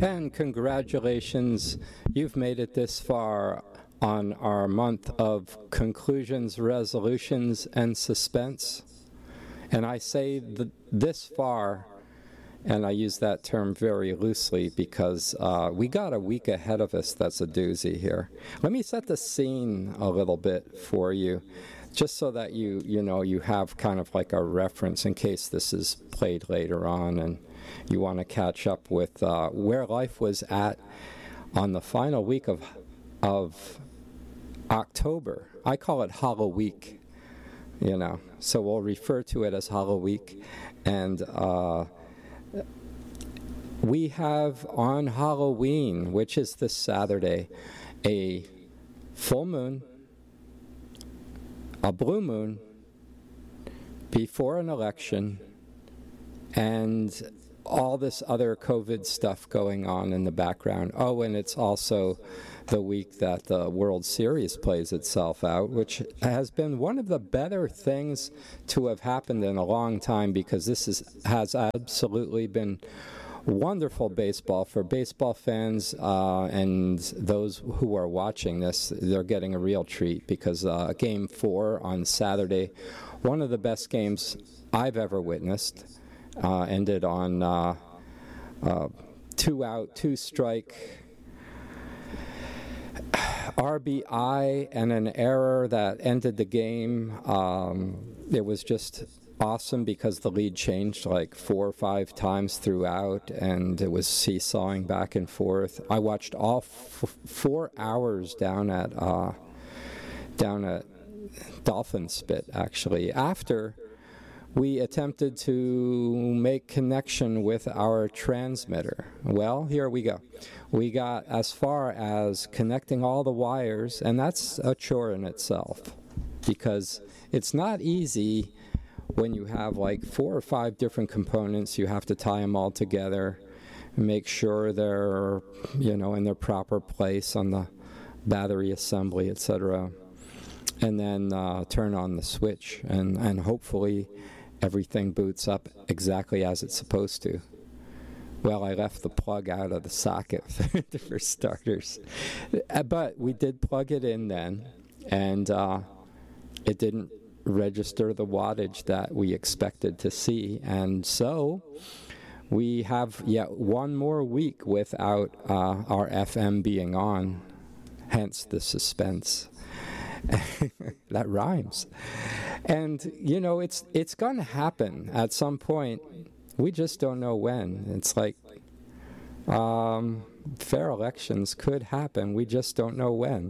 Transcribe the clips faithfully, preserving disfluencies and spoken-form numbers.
And congratulations, you've made it this far on our month of conclusions, resolutions, and suspense. And I say the, this far, and I use that term very loosely because uh, we got a week ahead of us that's a doozy here. Let me set the scene a little bit for you, just so that you, you know, you have kind of like a reference in case this is played later on and you want to catch up with uh, where life was at on the final week of, of October. I call it Halloweek, you know, so we'll refer to it as Halloweek. And uh, we have on Halloween, which is this Saturday, a full moon, a blue moon, before an election, and all this other COVID stuff going on in the background. Oh, and it's also the week that the World Series plays itself out, which has been one of the better things to have happened in a long time, because this is, has absolutely been wonderful baseball for baseball fans, uh, and those who are watching this, they're getting a real treat, because uh, Game four on Saturday, one of the best games I've ever witnessed, uh, ended on uh, uh, two out, two strike, R B I and an error that ended the game. Um, it was just awesome because the lead changed like four or five times throughout, and it was seesawing back and forth. I watched all f- four hours down at uh, down at Dolphin Spit, actually, after we attempted to make connection with our transmitter. Well, here we go. We got as far as connecting all the wires, and that's a chore in itself, because it's not easy when you have like four or five different components. You have to tie them all together, make sure they're, you know, in their proper place on the battery assembly, et cetera, and then uh, turn on the switch, and, and hopefully everything boots up exactly as it's supposed to. Well, I left the plug out of the socket for starters, but we did plug it in then, and uh, it didn't register the wattage that we expected to see, and so we have yet one more week without uh, our F M being on, hence the suspense. That rhymes. And, you know, it's it's going to happen at some point. We just don't know when. It's like um, fair elections could happen. We just don't know when.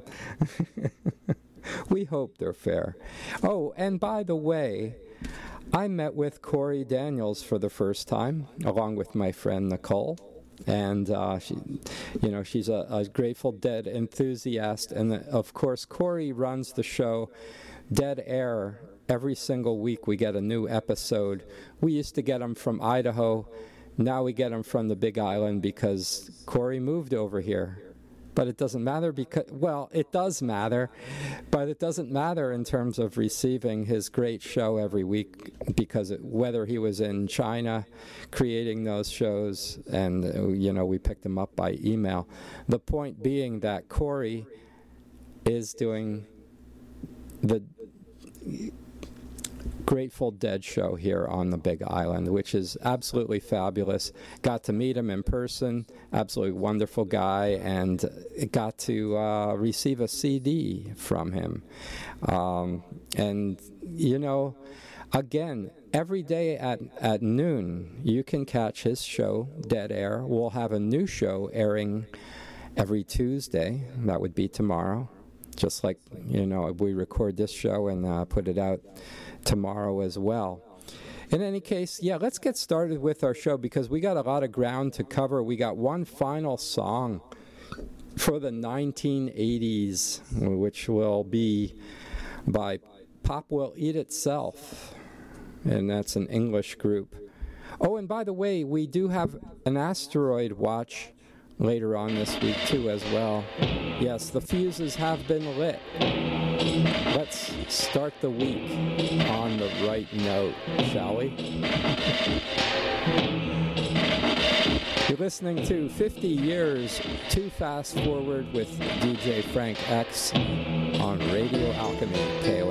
We hope they're fair. Oh, and by the way, I met with Corey Daniels for the first time, along with my friend Nicole. And, uh, she, you know, she's a, a Grateful Dead enthusiast. And, uh, of course, Corey runs the show Dead Air. Every single week we get a new episode. We used to get them from Idaho. Now we get them from the Big Island because Corey moved over here. But it doesn't matter because, well, it does matter, but it doesn't matter in terms of receiving his great show every week, because it, whether he was in China creating those shows and, uh, you know, we picked him up by email. The point being that Corey is doing the Grateful Dead show here on the Big Island, which is absolutely fabulous. Got to meet him in person, absolutely wonderful guy, and got to uh, receive a C D from him. Um, and, you know, again, every day at, at noon, you can catch his show, Dead Air. We'll have a new show airing every Tuesday. That would be tomorrow. Just like, you know, we record this show and uh, put it out tomorrow as well. In any case, yeah, let's get started with our show, because we got a lot of ground to cover. We got one final song for the nineteen eighties, which will be by Pop Will Eat Itself, and that's an English group. Oh, and by the way, we do have an asteroid watch later on this week too as well. Yes, the fuses have been lit. Let's start the week on the right note, shall we? You're listening to fifty Years Too Fast Forward with D J Frank X on Radio Alchemy, K O